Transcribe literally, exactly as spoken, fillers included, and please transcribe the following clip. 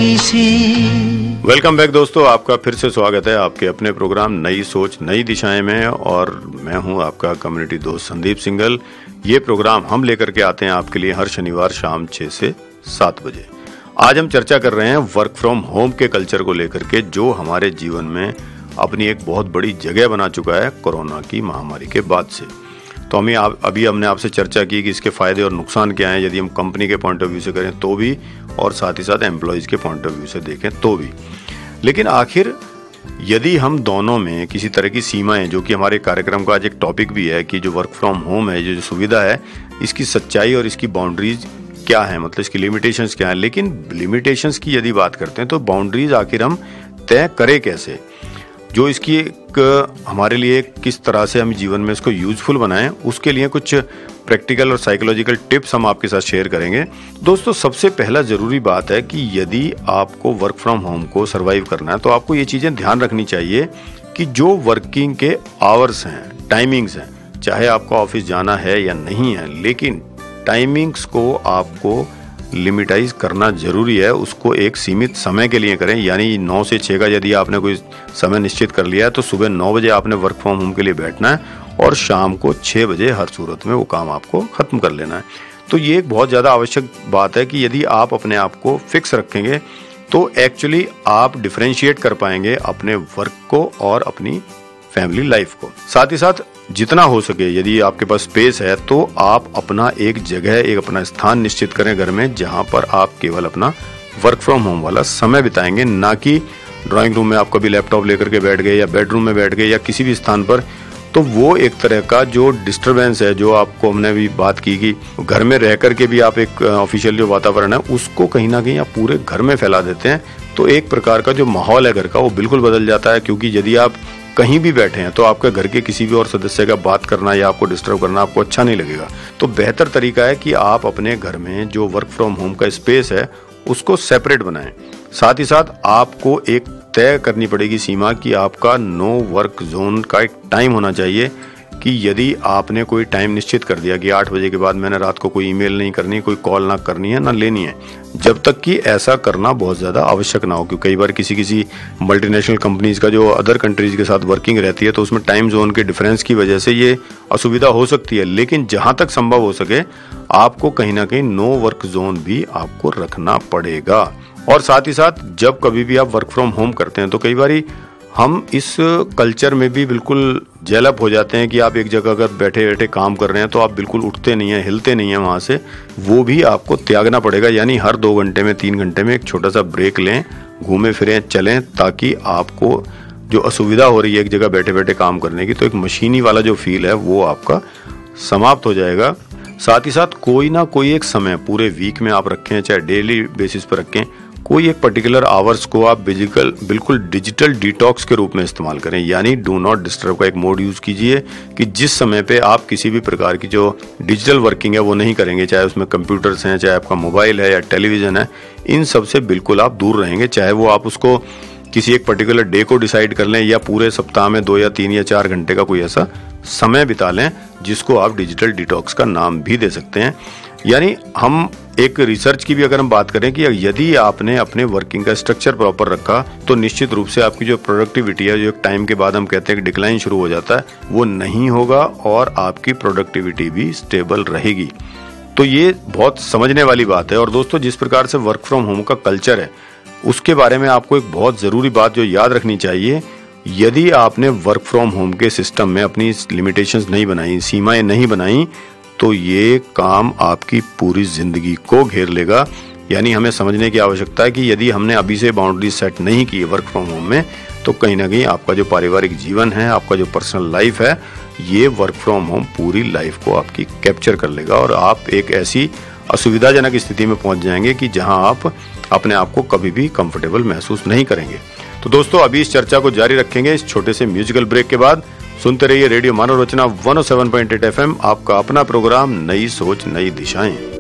जिंदगी सी। Welcome back दोस्तों, आपका फिर से स्वागत है आपके अपने प्रोग्राम नई सोच नई दिशाएं में। और मैं हूं आपका कम्युनिटी दोस्त संदीप सिंगल। ये प्रोग्राम हम लेकर के आते हैं आपके लिए हर शनिवार शाम छह से सात बजे। आज हम चर्चा कर रहे हैं वर्क फ्रॉम होम के कल्चर को लेकर के, जो हमारे जीवन में अपनी एक बहुत बड़ी जगह बना चुका है कोरोना की महामारी के बाद से। तो हमें आप, अभी हमने आपसे चर्चा की कि इसके फायदे और नुकसान क्या हैं, यदि हम कंपनी के पॉइंट ऑफ व्यू से करें तो भी, और साथ ही साथ एम्प्लॉयज़ के पॉइंट ऑफ व्यू से देखें तो भी। लेकिन आखिर यदि हम दोनों में किसी तरह की सीमाएं, जो कि हमारे कार्यक्रम का आज एक टॉपिक भी है कि जो वर्क फ्रॉम होम है, जो, जो सुविधा है, इसकी सच्चाई और इसकी बाउंड्रीज क्या है, मतलब इसकी लिमिटेशंस क्या है। लेकिन लिमिटेशंस की यदि बात करते हैं तो बाउंड्रीज आखिर हम तय करें कैसे, जो इसकी एक हमारे लिए किस तरह से हम जीवन में इसको यूजफुल बनाएं, उसके लिए कुछ प्रैक्टिकल और साइकोलॉजिकल टिप्स हम आपके साथ शेयर करेंगे। दोस्तों, सबसे पहला ज़रूरी बात है कि यदि आपको वर्क फ्रॉम होम को सर्वाइव करना है तो आपको ये चीज़ें ध्यान रखनी चाहिए कि जो वर्किंग के आवर्स हैं, टाइमिंग्स हैं, चाहे आपको ऑफिस जाना है या नहीं है, लेकिन टाइमिंग्स को आपको लिमिटाइज करना जरूरी है। उसको एक सीमित समय के लिए करें, यानी नौ से छः का यदि आपने कोई समय निश्चित कर लिया है तो सुबह नौ बजे आपने वर्क फ्रॉम होम के लिए बैठना है और शाम को छः बजे हर सूरत में वो काम आपको ख़त्म कर लेना है। तो ये एक बहुत ज़्यादा आवश्यक बात है कि यदि आप अपने आप को फिक्स रखेंगे तो एक्चुअली आप डिफ्रेंशिएट कर पाएंगे अपने वर्क को और अपनी फैमिली लाइफ को। साथ ही साथ जितना हो सके यदि आपके पास स्पेस है तो आप अपना एक जगह, एक अपना स्थान निश्चित करें घर में, जहां पर आप केवल अपना वर्क फ्रॉम होम वाला समय बिताएंगे, ना कि ड्राइंग रूम में आप कभी लैपटॉप लेकर के बैठ गए या बेडरूम में बैठ गए या किसी भी स्थान पर। तो वो एक तरह का जो डिस्टर्बेंस है, जो आपको हमने भी बात की कि घर में रह करके भी आप एक ऑफिशियल जो वातावरण है उसको कहीं ना कहीं आप पूरे घर में फैला देते हैं, तो एक प्रकार का जो माहौल है घर का वो बिल्कुल बदल जाता है। क्योंकि यदि आप कहीं भी बैठे हैं तो आपके घर के किसी भी और सदस्य का बात करना या आपको डिस्टर्ब करना आपको अच्छा नहीं लगेगा। तो बेहतर तरीका है कि आप अपने घर में जो वर्क फ्रॉम होम का स्पेस है उसको सेपरेट बनाएं। साथ ही साथ आपको एक तय करनी पड़ेगी सीमा कि आपका नो वर्क जोन का एक टाइम होना चाहिए, कि यदि आपने कोई टाइम निश्चित कर दिया कि आठ बजे के बाद मैंने रात को कोई ईमेल नहीं करनी, कोई कॉल ना करनी है, ना लेनी है, जब तक कि ऐसा करना बहुत ज़्यादा आवश्यक ना हो। क्योंकि कई बार किसी किसी मल्टीनेशनल कंपनीज का जो अदर कंट्रीज के साथ वर्किंग रहती है तो उसमें टाइम जोन के डिफरेंस की वजह से ये असुविधा हो सकती है। लेकिन जहाँ तक संभव हो सके आपको कहीं ना कहीं नो वर्क जोन भी आपको रखना पड़ेगा। और साथ ही साथ जब कभी भी आप वर्क फ्रॉम होम करते हैं तो कई बार हम इस कल्चर में भी बिल्कुल जेलअप हो जाते हैं कि आप एक जगह अगर बैठे बैठे काम कर रहे हैं तो आप बिल्कुल उठते नहीं हैं, हिलते नहीं हैं वहाँ से। वो भी आपको त्यागना पड़ेगा, यानी हर दो घंटे में, तीन घंटे में एक छोटा सा ब्रेक लें, घूमें फिरें, चलें, ताकि आपको जो असुविधा हो रही है एक जगह बैठे बैठे काम करने की, तो एक मशीनी वाला जो फील है वो आपका समाप्त हो जाएगा। साथ ही साथ कोई ना कोई एक समय पूरे वीक में आप रखें, चाहे डेली बेसिस पर रखें, कोई एक पर्टिकुलर आवर्स को आप बिजिकल बिल्कुल डिजिटल डिटॉक्स के रूप में इस्तेमाल करें। यानी डू नॉट डिस्टर्ब का एक मोड यूज़ कीजिए कि जिस समय पे आप किसी भी प्रकार की जो डिजिटल वर्किंग है वो नहीं करेंगे, चाहे उसमें कंप्यूटर्स हैं, चाहे आपका मोबाइल है या टेलीविज़न है, इन सब से बिल्कुल आप दूर रहेंगे। चाहे वो आप उसको किसी एक पर्टिकुलर डे को डिसाइड कर लें या पूरे सप्ताह में दो या तीन या चार घंटे का कोई ऐसा समय बिता लें जिसको आप डिजिटल डिटॉक्स का नाम भी दे सकते हैं। यानी हम एक रिसर्च की भी अगर हम बात करें कि यदि आपने अपने वर्किंग का स्ट्रक्चर प्रॉपर रखा तो निश्चित रूप से आपकी जो प्रोडक्टिविटी है, जो एक टाइम के बाद हम कहते हैं कि डिक्लाइन शुरू हो जाता है, वो नहीं होगा और आपकी प्रोडक्टिविटी भी स्टेबल रहेगी। तो ये बहुत समझने वाली बात है। और दोस्तों, जिस प्रकार से वर्क फ्रॉम होम का कल्चर है उसके बारे में आपको एक बहुत ज़रूरी बात जो याद रखनी चाहिए, यदि आपने वर्क फ्रॉम होम के सिस्टम में अपनी लिमिटेशंस नहीं बनाई, सीमाएं नहीं बनाई, तो ये काम आपकी पूरी जिंदगी को घेर लेगा। यानी हमें समझने की आवश्यकता है कि यदि हमने अभी से बाउंड्री सेट नहीं की वर्क फ्रॉम होम में, तो कहीं ना कहीं आपका जो पारिवारिक जीवन है, आपका जो पर्सनल लाइफ है, ये वर्क फ्रॉम होम पूरी लाइफ को आपकी कैप्चर कर लेगा और आप एक ऐसी असुविधाजनक स्थिति में पहुंच जाएंगे कि जहां आप अपने आप को कभी भी कंफर्टेबल महसूस नहीं करेंगे। तो दोस्तों, अभी इस चर्चा को जारी रखेंगे इस छोटे से म्यूजिकल ब्रेक के बाद। सुनते रहिए रेडियो मानव रचना एक सौ सात पॉइंट आठ एफ एम, आपका अपना प्रोग्राम नई सोच नई दिशाएं।